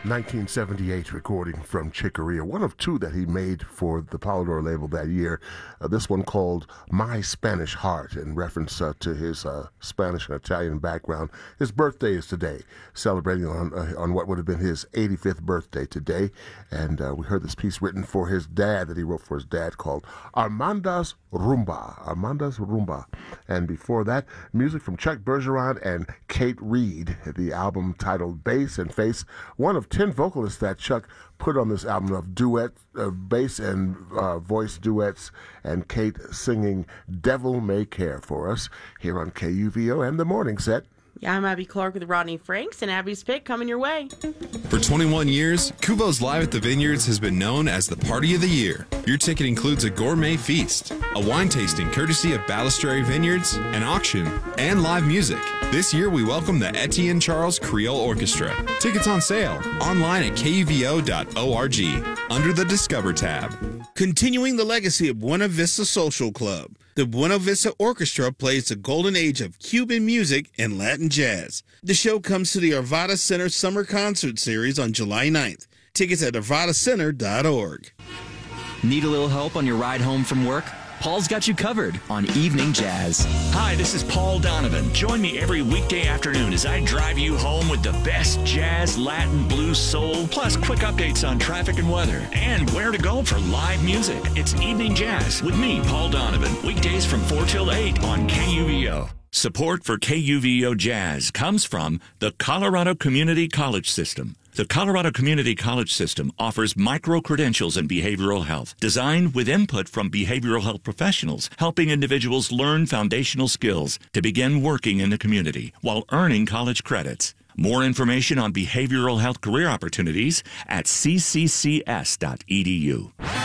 1978 recording from Chicoria, one of two that he made for the Polydor label that year. This one called My Spanish Heart, in reference to his Spanish and Italian background. His birthday is today, celebrating on what would have been his 85th birthday today. And we heard this piece written for his dad, that he wrote for his dad, called Armanda's Rumba. Armanda's Rumba. And before that, music from Chuck Bergeron and Kate Reed, the album titled Bass and Face, one of 10 vocalists that Chuck put on this album of duet, bass and voice duets, and Kate singing Devil May Care for us here on KUVO and The Morning Set. Yeah, I'm Abby Clark with Rodney Franks, and Abby's Pick coming your way. For 21 years, Kuvo's Live at the Vineyards has been known as the party of the year. Your ticket includes a gourmet feast, a wine tasting courtesy of Balistrary Vineyards, an auction, and live music. This year, we welcome the Etienne Charles Creole Orchestra. Tickets on sale online at kuvo.org under the Discover tab. Continuing the legacy of Buena Vista Social Club, the Buena Vista Orchestra plays the golden age of Cuban music and Latin jazz. The show comes to the Arvada Center Summer Concert Series on July 9th. Tickets at arvadacenter.org. Need a little help on your ride home from work? Paul's got you covered on Evening Jazz. Hi, this is Paul Donovan. Join me every weekday afternoon as I drive you home with the best jazz, Latin, blues, soul, plus quick updates on traffic and weather, and where to go for live music. It's Evening Jazz with me, Paul Donovan, weekdays from 4 till 8 on KUVO. Support for KUVO Jazz comes from the Colorado Community College System. The Colorado Community College System offers micro-credentials in behavioral health, designed with input from behavioral health professionals, helping individuals learn foundational skills to begin working in the community while earning college credits. More information on behavioral health career opportunities at cccs.edu.